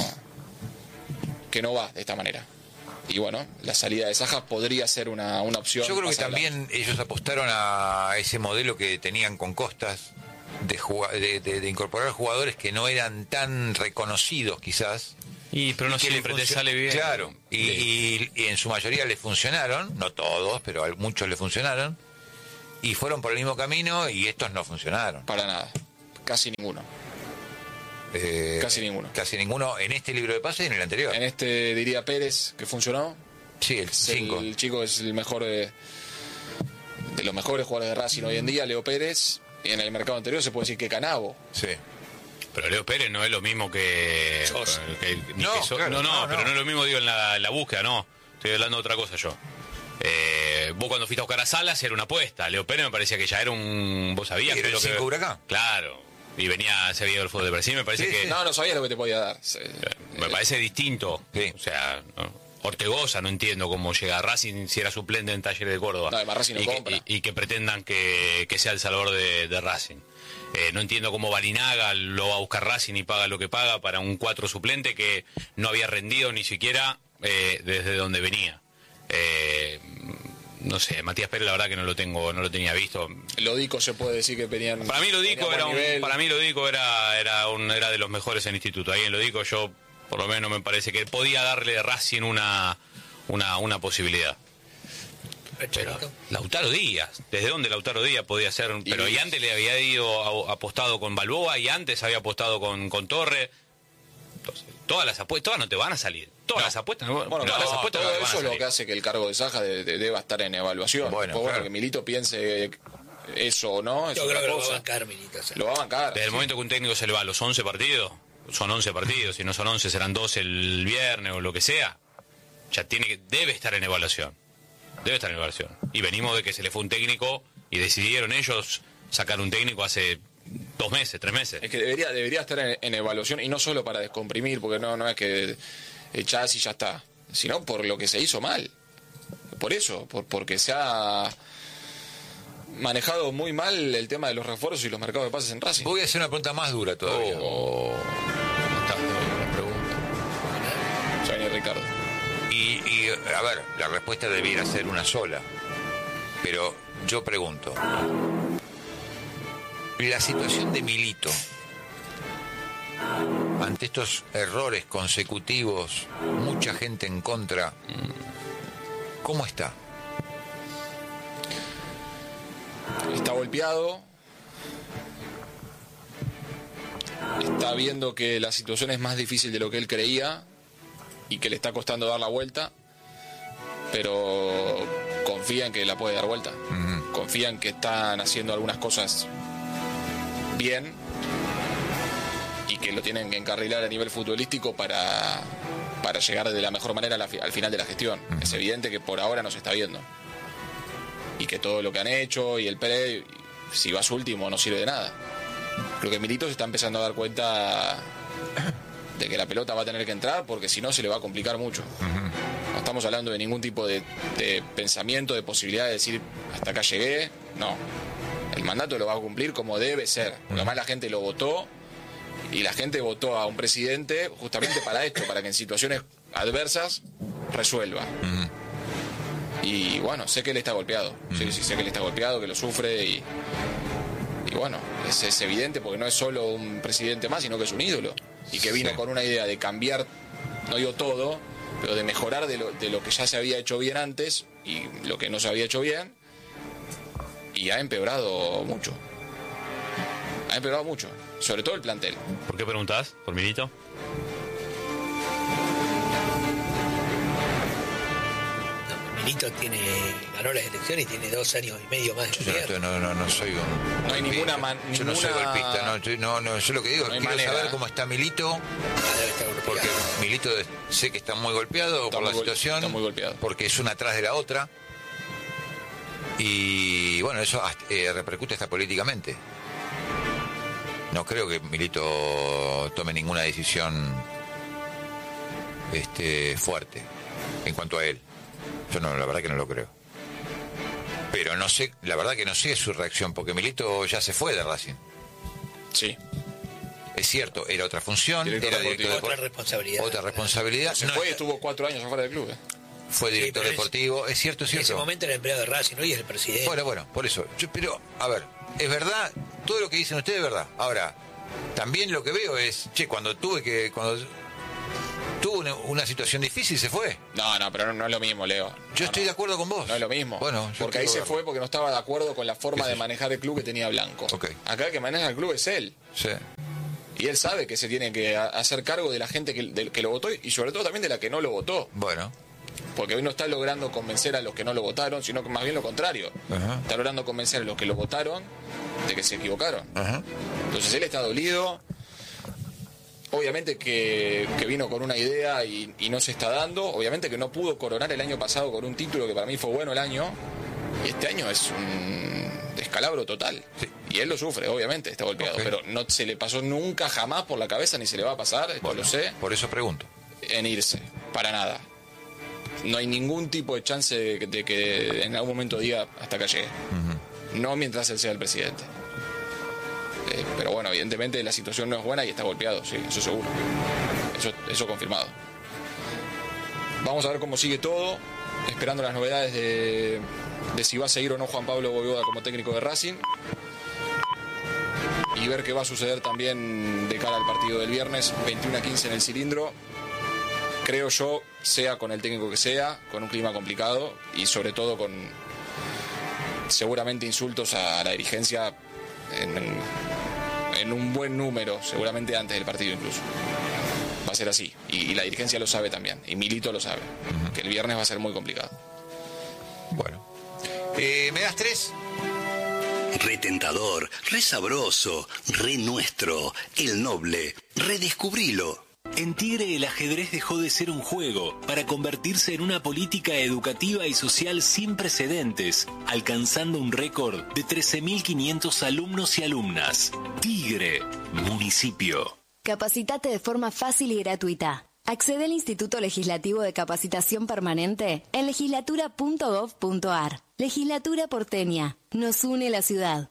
[SPEAKER 1] que no va de esta manera. Y bueno, la salida de Saja podría ser una, una opción.
[SPEAKER 2] Yo creo que
[SPEAKER 1] más adelante.
[SPEAKER 2] también ellos apostaron a ese modelo que tenían con Costas de, juga- de, de- de incorporar jugadores que no eran tan reconocidos quizás
[SPEAKER 5] Y pero no
[SPEAKER 2] y que le
[SPEAKER 5] siempre te
[SPEAKER 2] funcio-
[SPEAKER 5] sale bien.
[SPEAKER 2] Claro, y,
[SPEAKER 5] Sí.
[SPEAKER 2] y- y en su mayoría le funcionaron, no todos, pero a muchos le funcionaron, y fueron por el mismo camino y estos no funcionaron.
[SPEAKER 1] Para nada. Casi ninguno.
[SPEAKER 2] Eh,
[SPEAKER 1] Casi ninguno.
[SPEAKER 2] Casi ninguno en este libro de pases y en el anterior.
[SPEAKER 1] En este diría Pérez que funcionó.
[SPEAKER 2] Sí, el
[SPEAKER 1] Es
[SPEAKER 2] cinco.
[SPEAKER 1] El chico es el mejor de, de los mejores jugadores de Racing hoy en día, Leo Pérez. Y en el mercado anterior se puede decir que Canavo.
[SPEAKER 2] Sí.
[SPEAKER 5] Pero Leo Pérez no es lo mismo que...
[SPEAKER 3] Sosa.
[SPEAKER 5] que- ni
[SPEAKER 2] No,
[SPEAKER 5] que So-
[SPEAKER 2] claro,
[SPEAKER 5] no, no,
[SPEAKER 2] no,
[SPEAKER 5] pero
[SPEAKER 2] no.
[SPEAKER 5] no es lo mismo, digo, en la, la búsqueda, no. Estoy hablando de otra cosa yo. Eh, vos cuando fuiste a buscar a Salas era una apuesta. Leo Pérez me parecía que ya era un... Vos sabías
[SPEAKER 2] Era
[SPEAKER 5] que
[SPEAKER 2] el
[SPEAKER 5] lo que...
[SPEAKER 2] cinco Huracán.
[SPEAKER 5] Claro. Y venía, se había ido el fútbol de Brasil, me parece
[SPEAKER 2] Sí,
[SPEAKER 5] que...
[SPEAKER 2] sí.
[SPEAKER 1] No, no sabía lo que te podía dar. Se-
[SPEAKER 5] Me parece distinto.
[SPEAKER 2] Sí.
[SPEAKER 5] O sea, ¿no? Ortegoza, no entiendo cómo llega a Racing si era suplente en Talleres de Córdoba.
[SPEAKER 1] No, además Racing no
[SPEAKER 5] y, que,
[SPEAKER 1] compra.
[SPEAKER 5] y- y que pretendan que, que sea el salvador de, de Racing. Eh, no entiendo cómo Balinaga lo va a buscar Racing y paga lo que paga para un cuatro suplente que no había rendido ni siquiera eh, desde donde venía. Eh, no sé, Matías Pérez la verdad que no lo tengo, no lo tenía visto.
[SPEAKER 1] Lodico se puede decir que venían.
[SPEAKER 5] Para mí Lodico
[SPEAKER 1] venían
[SPEAKER 5] era
[SPEAKER 1] buen
[SPEAKER 5] un,
[SPEAKER 1] nivel.
[SPEAKER 5] para mí Lodico era era un, era de los mejores en el instituto. Ahí en Lodico yo por lo menos me parece que podía darle a Racing una una una posibilidad. Pero Lautaro Díaz, ¿desde dónde Lautaro Díaz podía ser?
[SPEAKER 1] Y-
[SPEAKER 5] Pero y antes le había ido a- apostado con Balboa y antes había apostado con, con Torre. Entonces, todas las apuestas, todas no te van a salir. Todas las apuestas no,
[SPEAKER 1] Bueno,
[SPEAKER 5] todas
[SPEAKER 1] no,
[SPEAKER 5] las apuestas
[SPEAKER 1] todo
[SPEAKER 5] no te van a
[SPEAKER 1] eso es lo
[SPEAKER 5] salir.
[SPEAKER 1] que hace que el cargo de Saja de- de- deba estar en evaluación.
[SPEAKER 2] Bueno,
[SPEAKER 1] Después,
[SPEAKER 2] claro.
[SPEAKER 1] que Milito piense eso o no, es
[SPEAKER 4] Yo
[SPEAKER 1] otra
[SPEAKER 4] creo que lo va a
[SPEAKER 1] cosa.
[SPEAKER 4] bancar, Milito. o sea.
[SPEAKER 1] Lo va a bancar.
[SPEAKER 5] Desde el momento que un técnico se le va a los once partidos, son once partidos, si no son once serán doce el viernes o lo que sea, ya tiene que, debe estar en evaluación. Debe estar en evaluación. Y venimos de que se le fue un técnico y decidieron ellos sacar un técnico hace dos meses, tres meses.
[SPEAKER 1] Es que debería, debería estar en, en evaluación y no solo para descomprimir, porque no, no es que echás y ya está, sino por lo que se hizo mal. Por eso, por, porque se ha manejado muy mal el tema de los refuerzos y los mercados de pases en Racing.
[SPEAKER 2] Voy a hacer una pregunta más dura todavía.
[SPEAKER 1] Oh, está, buena pregunta. Ya viene Ricardo.
[SPEAKER 2] Y, y, a ver, la respuesta debiera ser una sola. Pero yo pregunto, la situación de Milito ante estos errores consecutivos, mucha gente en contra, ¿cómo está?
[SPEAKER 1] Está golpeado. Está viendo que la situación es más difícil de lo que él creía y que le está costando dar la vuelta, pero confía en que la puede dar vuelta.
[SPEAKER 2] Ujú.
[SPEAKER 1] Confía en que están haciendo algunas cosas bien y que lo tienen que encarrilar a nivel futbolístico para, para llegar de la mejor manera a la fi- al final de la gestión. Es evidente que por ahora no se está viendo. Y que todo lo que han hecho y el Pérez, si vas último, no sirve de nada. Creo que Milito se está empezando a dar cuenta de que la pelota va a tener que entrar porque si no se le va a complicar mucho. No estamos hablando de ningún tipo de, de pensamiento, de posibilidad de decir hasta acá llegué. No. El mandato lo va a cumplir como debe ser. Porque además la gente lo votó y la gente votó a un presidente justamente para esto, para que en situaciones adversas resuelva. Y bueno, sé que él está golpeado. Sí, sí, sé que él está golpeado, que lo sufre y, y bueno, es, es evidente porque no es solo un presidente más, sino que es un ídolo. Y que vino
[SPEAKER 2] Sí.
[SPEAKER 1] con una idea de cambiar, no digo todo, pero de mejorar de lo, de lo que ya se había hecho bien antes y lo que no se había hecho bien. Y ha empeorado mucho. Ha empeorado mucho. Sobre todo el plantel.
[SPEAKER 5] ¿Por qué preguntás? ¿Por Milito?
[SPEAKER 4] Milito tiene, ganó las elecciones y tiene dos años y medio más de
[SPEAKER 2] Yo
[SPEAKER 4] gobierno.
[SPEAKER 2] no, no, no soy un...
[SPEAKER 1] No hay ninguna man-
[SPEAKER 2] Yo no soy
[SPEAKER 1] ninguna-
[SPEAKER 2] golpista, no, yo, no, no, yo lo que digo,
[SPEAKER 1] No hay
[SPEAKER 2] quiero
[SPEAKER 1] manera,
[SPEAKER 2] saber
[SPEAKER 1] ¿eh?
[SPEAKER 2] cómo está Milito,
[SPEAKER 4] Ah, debe estar golpeado.
[SPEAKER 2] porque Milito de- sé que está muy golpeado
[SPEAKER 1] Está
[SPEAKER 2] por
[SPEAKER 1] muy
[SPEAKER 2] la
[SPEAKER 1] gol-
[SPEAKER 2] situación,
[SPEAKER 1] está muy golpeado.
[SPEAKER 2] porque es una atrás de la otra, y bueno, eso hasta- eh, repercute hasta políticamente. No creo que Milito tome ninguna decisión este, fuerte en cuanto a él. Yo no, la verdad que no lo creo. Pero no sé, la verdad que no sé su reacción, porque Milito ya se fue de Racing.
[SPEAKER 1] Sí.
[SPEAKER 2] Es cierto, era otra función,
[SPEAKER 1] Director
[SPEAKER 2] era
[SPEAKER 1] deportivo.
[SPEAKER 2] director
[SPEAKER 4] Otra
[SPEAKER 2] depor-
[SPEAKER 4] responsabilidad.
[SPEAKER 2] otra responsabilidad.
[SPEAKER 1] Se
[SPEAKER 2] No,
[SPEAKER 1] fue y estuvo cuatro años afuera del club. ¿eh?
[SPEAKER 2] fue director
[SPEAKER 4] Sí, pero es-
[SPEAKER 2] deportivo, es cierto, es
[SPEAKER 4] En ese
[SPEAKER 2] cierto.
[SPEAKER 4] momento era empleado de Racing, hoy es el presidente.
[SPEAKER 2] Bueno, bueno, por eso. Yo, pero, a ver, es verdad, todo lo que dicen ustedes es verdad. Ahora, también lo que veo es, che, cuando tuve que, cuando tuve una situación difícil se fue.
[SPEAKER 1] No, no, pero no, no es lo mismo, Leo.
[SPEAKER 2] Yo
[SPEAKER 1] no,
[SPEAKER 2] estoy
[SPEAKER 1] no.
[SPEAKER 2] de acuerdo con vos.
[SPEAKER 1] No es lo mismo.
[SPEAKER 2] Bueno, yo
[SPEAKER 1] porque ahí se
[SPEAKER 2] quiero verlo.
[SPEAKER 1] fue porque no estaba de acuerdo con la forma
[SPEAKER 2] ¿Qué
[SPEAKER 1] de
[SPEAKER 2] sé yo?
[SPEAKER 1] manejar el club que tenía Blanco.
[SPEAKER 2] Ok.
[SPEAKER 1] Acá el que maneja el club es él.
[SPEAKER 2] Sí.
[SPEAKER 1] Y él sabe que se tiene que a- hacer cargo de la gente que, de- que lo votó y sobre todo también de la que no lo votó.
[SPEAKER 2] Bueno.
[SPEAKER 1] Porque hoy no está logrando convencer a los que no lo votaron, sino que más bien lo contrario.
[SPEAKER 2] Ajá.
[SPEAKER 1] Está logrando convencer a los que lo votaron de que se equivocaron.
[SPEAKER 2] Ajá.
[SPEAKER 1] Entonces él está dolido. Obviamente que, que vino con una idea y, y no se está dando. Obviamente que no pudo coronar el año pasado con un título que para mí fue bueno el año. Y este año es un descalabro total.
[SPEAKER 2] Sí.
[SPEAKER 1] Y él lo sufre, obviamente, está golpeado.
[SPEAKER 2] Ok.
[SPEAKER 1] Pero no se le pasó nunca jamás por la cabeza, ni se le va a pasar, esto
[SPEAKER 2] Bueno,
[SPEAKER 1] lo sé,
[SPEAKER 2] por eso pregunto.
[SPEAKER 1] en irse. Para nada. No hay ningún tipo de chance de que, de que en algún momento diga hasta acá llegue. No mientras él sea el presidente. Eh, pero bueno, evidentemente la situación no es buena y está golpeado, sí, eso seguro. Eso, eso confirmado. Vamos a ver cómo sigue todo, esperando las novedades de, de si va a seguir o no Juan Pablo Voivoda como técnico de Racing. Y ver qué va a suceder también de cara al partido del viernes, veintiuno a quince en el Cilindro. Creo yo, sea con el técnico que sea, con un clima complicado y sobre todo con seguramente insultos a la dirigencia en, en un buen número, seguramente antes del partido incluso. Va a ser así. Y, y la dirigencia lo sabe también. Y Milito lo sabe. Que el viernes va a ser muy complicado.
[SPEAKER 2] Bueno. Eh, ¿Me das tres?
[SPEAKER 11] Re tentador, re sabroso, re nuestro, el noble, redescubrilo.
[SPEAKER 12] En Tigre el ajedrez dejó de ser un juego para convertirse en una política educativa y social sin precedentes, alcanzando un récord de trece mil quinientos alumnos y alumnas. Tigre, municipio.
[SPEAKER 13] Capacitate de forma fácil y gratuita. Accede al Instituto Legislativo de Capacitación Permanente en legislatura punto gov punto ar. Legislatura porteña. Nos une la ciudad.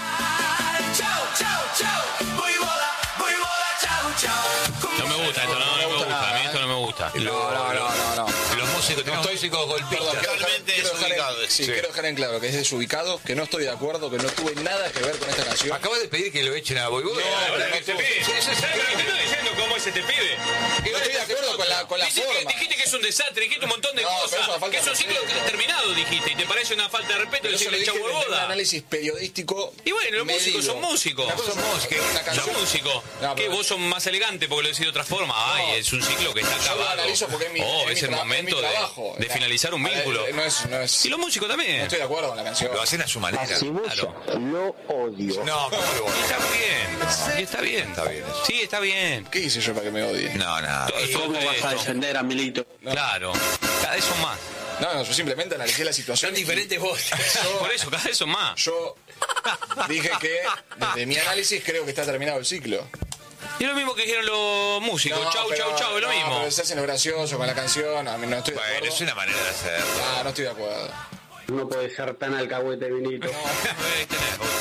[SPEAKER 10] Chau, chau, chau. Voivoda, voivoda, chau, chau.
[SPEAKER 5] No me gusta esto, no, no me gusta. A mí esto no me gusta.
[SPEAKER 1] No, no, no, no. no.
[SPEAKER 2] Los músicos, tenemos músicos golpistas.
[SPEAKER 1] Perdón, quiero dejar,
[SPEAKER 3] Totalmente
[SPEAKER 1] quiero dejar en,
[SPEAKER 3] desubicado.
[SPEAKER 1] sí,
[SPEAKER 2] Sí.
[SPEAKER 1] quiero dejar en claro que es desubicado, que no estoy de acuerdo, que no tuve nada que ver con esta canción.
[SPEAKER 2] Acabas de pedir que lo echen a Voivoda.
[SPEAKER 1] No,
[SPEAKER 5] ¿Sabes lo que te pide? ¿Sabes lo que te estoy diciendo? ¿Cómo ese te pide?
[SPEAKER 1] Y no estoy de acuerdo con la, con la
[SPEAKER 5] Dijiste,
[SPEAKER 1] forma.
[SPEAKER 5] que, dijiste que es un desastre, dijiste un montón de
[SPEAKER 1] No, pero
[SPEAKER 5] cosas,
[SPEAKER 1] es una falta
[SPEAKER 5] que es
[SPEAKER 1] de
[SPEAKER 5] un ciclo
[SPEAKER 1] respeto.
[SPEAKER 5] terminado, dijiste, y te parece una falta de respeto
[SPEAKER 1] Pero eso
[SPEAKER 5] decirle
[SPEAKER 1] lo
[SPEAKER 5] chau
[SPEAKER 1] dije desde un
[SPEAKER 5] Voivoda.
[SPEAKER 1] análisis periodístico.
[SPEAKER 5] Y bueno, los músicos
[SPEAKER 1] medido.
[SPEAKER 5] son músicos.
[SPEAKER 1] Una cosa es
[SPEAKER 5] Son
[SPEAKER 1] música, una
[SPEAKER 5] Son
[SPEAKER 1] canción.
[SPEAKER 5] músicos.
[SPEAKER 1] No,
[SPEAKER 5] que
[SPEAKER 1] pero-
[SPEAKER 5] vos sos más elegante porque lo decís de otra forma. Ay, es un ciclo que está
[SPEAKER 1] Yo lo
[SPEAKER 5] acabado.
[SPEAKER 1] analizo porque es mi,
[SPEAKER 5] oh,
[SPEAKER 1] es
[SPEAKER 5] es
[SPEAKER 1] mi
[SPEAKER 5] el
[SPEAKER 1] tra-
[SPEAKER 5] momento
[SPEAKER 1] es mi
[SPEAKER 5] de,
[SPEAKER 1] trabajo.
[SPEAKER 5] de finalizar un
[SPEAKER 1] Ahora,
[SPEAKER 5] vínculo.
[SPEAKER 1] eh, No es, no es,
[SPEAKER 5] Y los músicos
[SPEAKER 1] no
[SPEAKER 5] también.
[SPEAKER 1] estoy de acuerdo con la canción.
[SPEAKER 2] Lo hacen a su manera.
[SPEAKER 5] Claro.
[SPEAKER 14] Lo odio.
[SPEAKER 2] No, ¿cómo lo
[SPEAKER 5] Y
[SPEAKER 2] voy
[SPEAKER 5] está bien. Y está bien.
[SPEAKER 2] Está bien eso.
[SPEAKER 5] Sí, está bien.
[SPEAKER 1] ¿Qué hice yo para que me odie?
[SPEAKER 2] No, no.
[SPEAKER 5] Todo-
[SPEAKER 14] ¿Cómo
[SPEAKER 5] todo
[SPEAKER 14] vas a
[SPEAKER 5] esto.
[SPEAKER 14] defender a Milito?
[SPEAKER 5] Claro. Cada vez son más.
[SPEAKER 1] No, no, yo simplemente analicé la situación.
[SPEAKER 4] Son diferentes voces.
[SPEAKER 5] Por eso, cada vez son más.
[SPEAKER 1] Yo dije que, desde mi análisis, creo que está terminado el ciclo.
[SPEAKER 5] Y es lo mismo que dijeron los músicos.
[SPEAKER 1] No,
[SPEAKER 5] chau,
[SPEAKER 1] pero-
[SPEAKER 5] chau, chau, es lo
[SPEAKER 1] no,
[SPEAKER 5] mismo.
[SPEAKER 1] Pero se hacen lo gracioso con la canción. A mí no estoy de
[SPEAKER 2] Bueno,
[SPEAKER 1] acuerdo.
[SPEAKER 2] es una manera de hacerlo.
[SPEAKER 1] Ah, no estoy de acuerdo.
[SPEAKER 14] No puede ser tan alcahuete, Milito.
[SPEAKER 5] Ahí tenés, vos.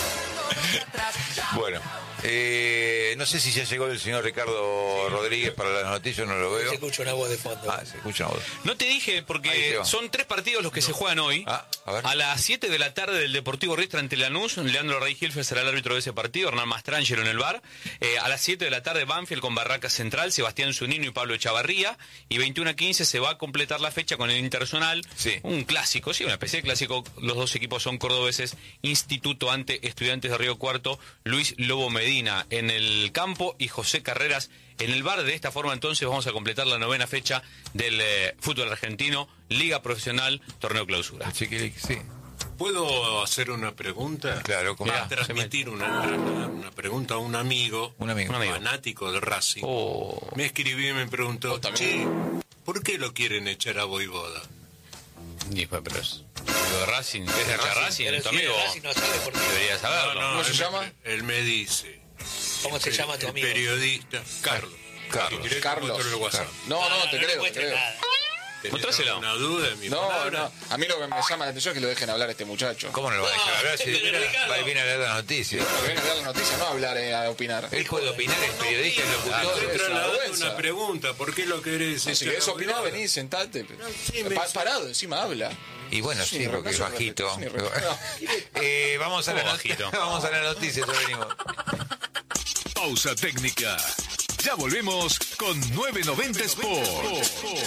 [SPEAKER 2] Bueno, eh, no sé si ya llegó el señor Ricardo Rodríguez para las noticias, no lo
[SPEAKER 4] Se
[SPEAKER 2] veo.
[SPEAKER 4] escucha una voz de fondo.
[SPEAKER 2] Ah, se escucha una voz.
[SPEAKER 5] No te dije
[SPEAKER 2] Ahí
[SPEAKER 5] porque
[SPEAKER 2] te va.
[SPEAKER 5] son tres partidos los que se juegan hoy.
[SPEAKER 2] Ah, a ver.
[SPEAKER 5] A las siete de la tarde del Deportivo Riestra ante Lanús, Leandro Rey Gilfe será el árbitro de ese partido, Hernán Mastrangelo en el bar. Eh, a las siete de la tarde Banfield con Barraca Central, Sebastián Zunino y Pablo Echavarría. Y veintiuno a quince se va a completar la fecha con el Internacional.
[SPEAKER 2] Sí.
[SPEAKER 5] Un clásico, sí, una especie de clásico. Los dos equipos son cordobeses. Instituto ante Estudiantes de Río Cuarto, Luis Lobo Medina en el campo y José Carreras en el bar. De esta forma entonces vamos a completar la novena fecha del eh, fútbol argentino, Liga Profesional, Torneo Clausura.
[SPEAKER 2] Chiquilic, sí.
[SPEAKER 15] ¿Puedo hacer una pregunta?
[SPEAKER 2] Claro, como
[SPEAKER 5] Mirá,
[SPEAKER 15] Transmitir una, una, una pregunta a un amigo,
[SPEAKER 2] un amigo.
[SPEAKER 5] Un amigo.
[SPEAKER 15] fanático de Racing.
[SPEAKER 5] Oh.
[SPEAKER 15] Me escribió y me preguntó, che, ¿por qué lo quieren echar a Voivoda?
[SPEAKER 5] Y, pues, pero es lo de Racing, es de Racing, Racing
[SPEAKER 4] Pero
[SPEAKER 5] tu
[SPEAKER 4] si
[SPEAKER 5] amigo
[SPEAKER 4] de Racing no sabe por qué.
[SPEAKER 5] debería saberlo.
[SPEAKER 15] No, no,
[SPEAKER 1] ¿Cómo se
[SPEAKER 15] él
[SPEAKER 1] llama?
[SPEAKER 15] me- Él me dice.
[SPEAKER 4] ¿Cómo se
[SPEAKER 15] el-
[SPEAKER 4] llama tu
[SPEAKER 15] el
[SPEAKER 4] amigo?
[SPEAKER 15] periodista, Carlos.
[SPEAKER 2] Carlos.
[SPEAKER 15] Si querés,
[SPEAKER 1] Carlos.
[SPEAKER 15] te muestro el WhatsApp.
[SPEAKER 1] No, no, te
[SPEAKER 4] no
[SPEAKER 1] creo, te
[SPEAKER 4] muestres
[SPEAKER 1] creo.
[SPEAKER 4] nada.
[SPEAKER 15] ¿Tenés
[SPEAKER 5] Mostráselo.
[SPEAKER 15] alguna duda de mi
[SPEAKER 1] No,
[SPEAKER 15] palabra?
[SPEAKER 1] no. A mí lo que me llama la atención es que lo dejen hablar a este muchacho.
[SPEAKER 2] ¿Cómo no lo van a dejar hablar si
[SPEAKER 4] pero Ricardo.
[SPEAKER 2] va y viene a leer las noticias?
[SPEAKER 1] Lo que viene a dar la noticia, no a hablar, eh, a opinar.
[SPEAKER 2] Él puede opinar, es periodista, es
[SPEAKER 15] Estoy
[SPEAKER 2] locutor.
[SPEAKER 1] es una
[SPEAKER 15] trasladando
[SPEAKER 1] vergüenza.
[SPEAKER 15] una pregunta, ¿por qué lo querés
[SPEAKER 1] Si
[SPEAKER 15] echar
[SPEAKER 1] querés
[SPEAKER 15] a
[SPEAKER 1] opinar,
[SPEAKER 15] Voivoda?
[SPEAKER 1] vení, sentate.
[SPEAKER 15] sí, me-
[SPEAKER 1] Pa- parado, encima habla.
[SPEAKER 2] Y bueno,
[SPEAKER 1] Es
[SPEAKER 2] sí,
[SPEAKER 1] un
[SPEAKER 2] porque es
[SPEAKER 1] irrespeto,
[SPEAKER 2] bajito.
[SPEAKER 1] es un irrespeto.
[SPEAKER 2] Eh, vamos a la
[SPEAKER 5] ¿Cómo
[SPEAKER 2] noticia.
[SPEAKER 5] bajito?
[SPEAKER 2] Vamos a la noticia, ya venimos.
[SPEAKER 16] Pausa técnica. Ya volvemos con novecientos noventa Sport.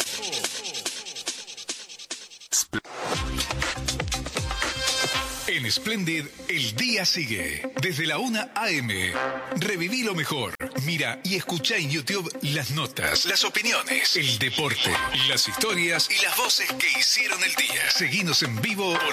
[SPEAKER 16] En Splendid, el día sigue. Desde la una a eme. Reviví lo mejor. Mira y escucha en YouTube las notas, las opiniones, el deporte, las historias y las voces que hicieron el día. Seguinos en vivo por